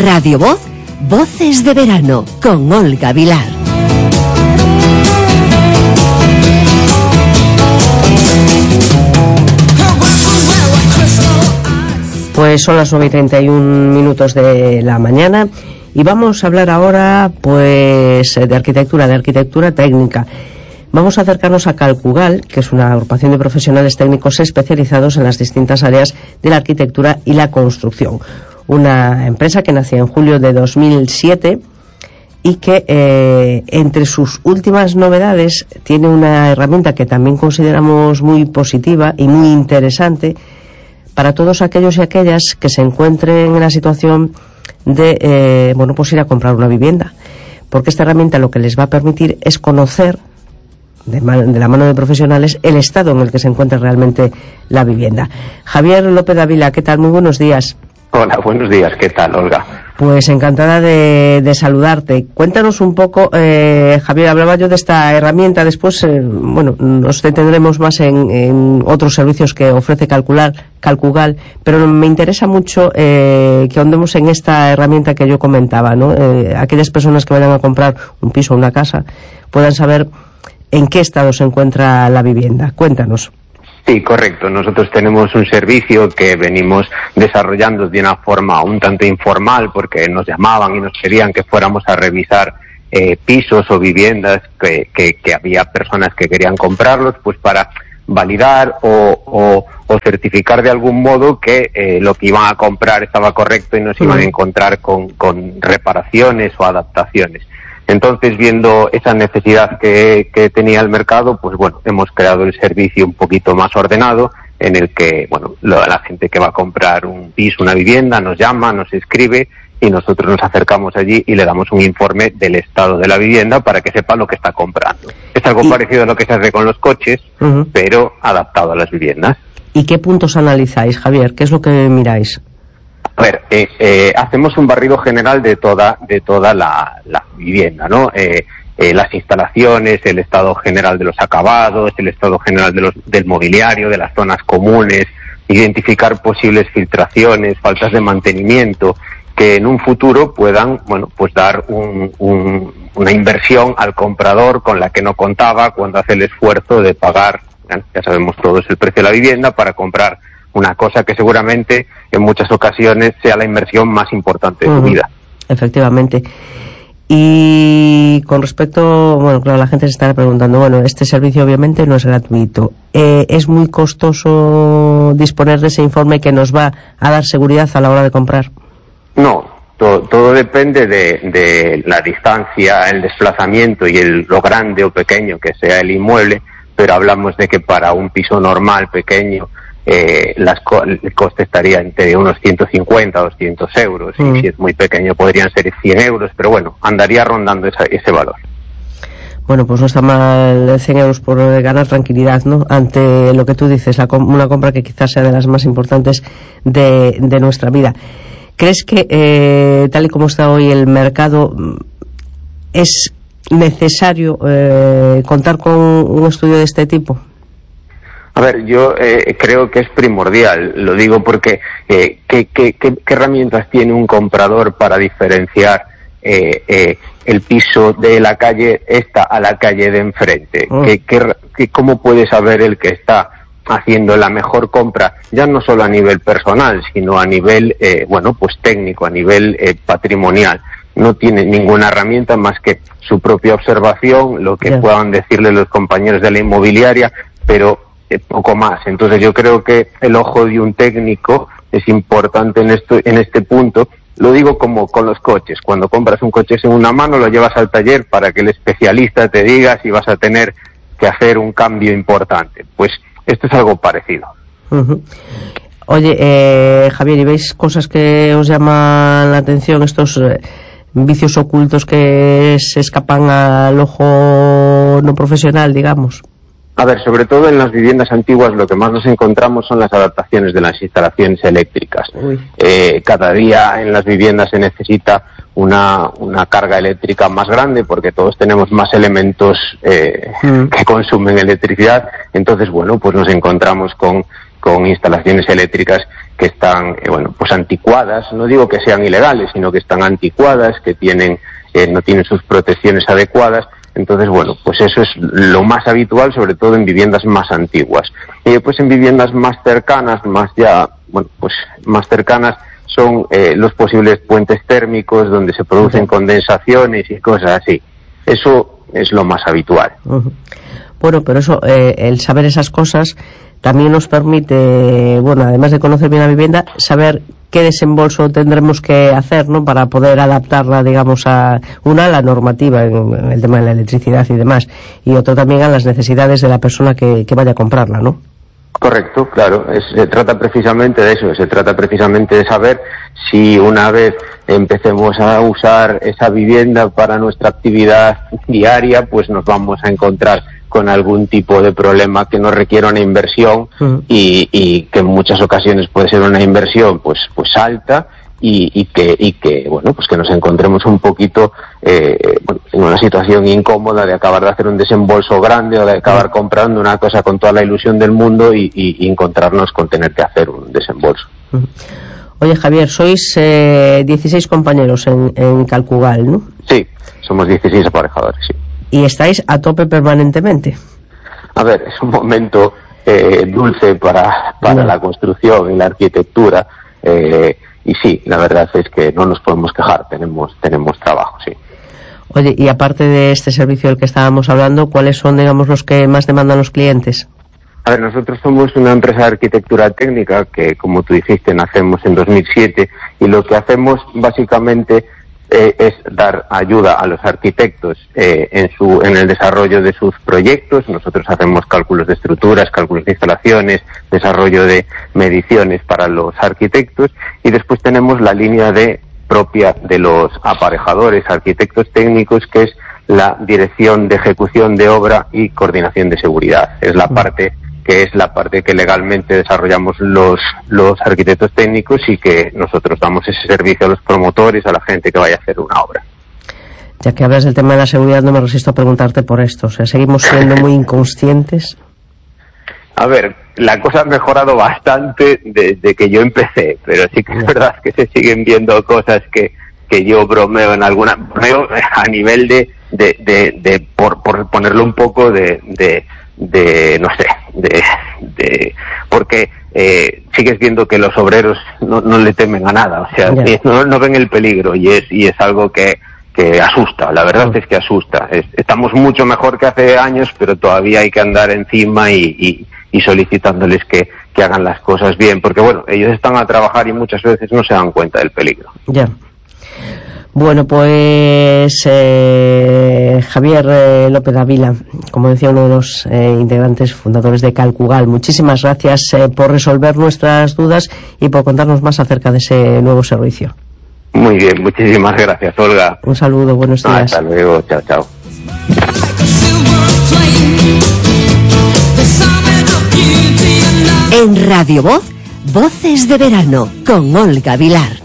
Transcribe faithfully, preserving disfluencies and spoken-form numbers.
Radio Voz, Voces de Verano, con Olga Vilar. Pues son las nueve y treinta y un minutos de la mañana y vamos a hablar ahora pues de arquitectura, de arquitectura técnica. Vamos a acercarnos a Calcugal, que es una agrupación de profesionales técnicos especializados en las distintas áreas de la arquitectura y la construcción. Una empresa que nació en julio de dos mil siete y que eh, entre sus últimas novedades tiene una herramienta que también consideramos muy positiva y muy interesante para todos aquellos y aquellas que se encuentren en la situación de eh, bueno pues ir a comprar una vivienda, porque esta herramienta lo que les va a permitir es conocer de, man, de la mano de profesionales el estado en el que se encuentra realmente la vivienda. Javier López Dávila, ¿qué tal? Muy buenos días. Hola, buenos días. ¿Qué tal, Olga? Pues encantada de, de saludarte. Cuéntanos un poco, eh, Javier, hablaba yo de esta herramienta, después, eh, bueno, nos detendremos más en, en otros servicios que ofrece Calcular, Calcugal, pero me interesa mucho eh, que ahondemos en esta herramienta que yo comentaba, ¿no? Eh, aquellas personas que vayan a comprar un piso o una casa puedan saber en qué estado se encuentra la vivienda. Cuéntanos. Sí, correcto. Nosotros tenemos un servicio que venimos desarrollando de una forma un tanto informal, porque nos llamaban y nos querían que fuéramos a revisar eh, pisos o viviendas que, que, que había personas que querían comprarlos, pues para validar o, o, o certificar de algún modo que eh, lo que iban a comprar estaba correcto y no se iban a encontrar con, con reparaciones o adaptaciones. Entonces, viendo esa necesidad que, que tenía el mercado, pues bueno, hemos creado el servicio un poquito más ordenado, en el que, bueno, lo, la gente que va a comprar un piso, una vivienda, nos llama, nos escribe y nosotros nos acercamos allí y le damos un informe del estado de la vivienda para que sepa lo que está comprando. Es algo ¿Y? parecido a lo que se hace con los coches, uh-huh. pero adaptado a las viviendas. ¿Y qué puntos analizáis, Javier? ¿Qué es lo que miráis? A ver, eh, eh, hacemos un barrido general de toda de toda la, la vivienda, ¿no? Eh, eh, las instalaciones, el estado general de los acabados, el estado general de los, del mobiliario, de las zonas comunes, identificar posibles filtraciones, faltas de mantenimiento, que en un futuro puedan, bueno, pues dar un, un, una inversión al comprador con la que no contaba cuando hace el esfuerzo de pagar, ya sabemos todos, el precio de la vivienda para comprar una cosa que seguramente en muchas ocasiones sea la inversión más importante de uh-huh. su vida. Efectivamente. Y con respecto, bueno, claro, la gente se estará preguntando, bueno, este servicio obviamente no es gratuito. Eh, ¿Es muy costoso disponer de ese informe que nos va a dar seguridad a la hora de comprar? No, todo, todo depende de, de la distancia, el desplazamiento y el, lo grande o pequeño que sea el inmueble, pero hablamos de que para un piso normal, pequeño, Eh, las co- el coste estaría entre unos ciento cincuenta a doscientos euros mm. y si es muy pequeño podrían ser cien euros, pero bueno, andaría rondando esa, ese valor. Bueno, pues no está mal cien euros por ganar tranquilidad, ¿no? Ante lo que tú dices, la com- una compra que quizás sea de las más importantes de, de nuestra vida. ¿Crees que eh, tal y como está hoy el mercado es necesario eh, contar con un estudio de este tipo? A ver, yo eh, creo que es primordial, lo digo porque eh, ¿qué, qué, qué, ¿qué herramientas tiene un comprador para diferenciar eh, eh, el piso de la calle esta a la calle de enfrente? Oh. ¿Qué, qué, qué, ¿Cómo puede saber el que está haciendo la mejor compra, ya no solo a nivel personal, sino a nivel, eh, bueno, pues técnico, a nivel eh, patrimonial? No tiene ninguna herramienta más que su propia observación, lo que yeah. puedan decirle los compañeros de la inmobiliaria, pero poco más. Entonces yo creo que el ojo de un técnico es importante en esto, en este punto. Lo digo como con los coches. Cuando compras un coche en una mano, lo llevas al taller para que el especialista te diga si vas a tener que hacer un cambio importante. Pues esto es algo parecido. Uh-huh. Oye, eh, Javier, ¿y veis cosas que os llaman la atención, estos eh, vicios ocultos que se escapan al ojo no profesional, digamos? A ver, sobre todo en las viviendas antiguas lo que más nos encontramos son las adaptaciones de las instalaciones eléctricas. Eh, cada día en las viviendas se necesita una, una carga eléctrica más grande porque todos tenemos más elementos eh, mm. que consumen electricidad. Entonces, bueno, pues nos encontramos con con instalaciones eléctricas que están, eh, bueno, pues anticuadas. No digo que sean ilegales, sino que están anticuadas, que tienen, eh, no tienen sus protecciones adecuadas. Entonces, bueno, pues eso es lo más habitual, sobre todo en viviendas más antiguas. Y después en viviendas más cercanas, más ya, bueno, pues más cercanas, son eh, los posibles puentes térmicos donde se producen condensaciones y cosas así. Eso es lo más habitual. Uh-huh. Bueno, pero eso, eh, el saber esas cosas también nos permite, bueno, además de conocer bien la vivienda, saber qué desembolso tendremos que hacer, ¿no?, para poder adaptarla, digamos, a una, a la normativa en, en el tema de la electricidad y demás, y otro también a las necesidades de la persona que, que vaya a comprarla, ¿no? Correcto, claro. Es, se trata precisamente de eso, se trata precisamente de saber si una vez empecemos a usar esa vivienda para nuestra actividad diaria, pues nos vamos a encontrar con algún tipo de problema que nos requiera una inversión uh-huh. y, y que en muchas ocasiones puede ser una inversión pues pues alta y, y que y que bueno pues que nos encontremos un poquito eh, en una situación incómoda de acabar de hacer un desembolso grande o de acabar comprando una cosa con toda la ilusión del mundo y, y, y encontrarnos con tener que hacer un desembolso. Uh-huh. Oye, Javier, sois eh, dieciséis compañeros en, en Calcugal, ¿no? Sí, somos dieciséis aparejadores, sí. ¿Y estáis a tope permanentemente? A ver, es un momento eh, dulce para, para no. la construcción y la arquitectura, eh, y sí, la verdad es que no nos podemos quejar, tenemos, tenemos trabajo, sí. Oye, y aparte de este servicio del que estábamos hablando, ¿cuáles son, digamos, los que más demandan los clientes? A ver, nosotros somos una empresa de arquitectura técnica que, como tú dijiste, nacemos en dos mil siete y lo que hacemos básicamente eh, es dar ayuda a los arquitectos eh, en su en el desarrollo de sus proyectos. Nosotros hacemos cálculos de estructuras, cálculos de instalaciones, desarrollo de mediciones para los arquitectos y después tenemos la línea de propia de los aparejadores, arquitectos técnicos, que es la dirección de ejecución de obra y coordinación de seguridad. Es la parte que es la parte que legalmente desarrollamos los los arquitectos técnicos y que nosotros damos ese servicio a los promotores, a la gente que vaya a hacer una obra. Ya que hablas del tema de la seguridad, no me resisto a preguntarte por esto. O sea, ¿seguimos siendo muy inconscientes? A ver, la cosa ha mejorado bastante desde que yo empecé, pero sí que es verdad que se siguen viendo cosas que, que yo bromeo en alguna... bromeo a nivel de, de, de, de por, por ponerlo un poco de... de de no sé de, de porque eh, sigues viendo que los obreros no, no le temen a nada, o sea, yeah. no, no ven el peligro y es y es algo que que asusta, la verdad oh. es que asusta. Es, estamos mucho mejor que hace años, pero todavía hay que andar encima y, y, y solicitándoles que, que hagan las cosas bien, porque bueno, ellos están a trabajar y muchas veces no se dan cuenta del peligro. Ya. Yeah. Bueno, pues eh, Javier eh, López Ávila, como decía, uno de los eh, integrantes fundadores de Calcugal, muchísimas gracias eh, por resolver nuestras dudas y por contarnos más acerca de ese nuevo servicio. Muy bien, muchísimas gracias, Olga. Un saludo, buenos días. Hasta luego, chao, chao. En Radio Voz, Voces de Verano, con Olga Vilar.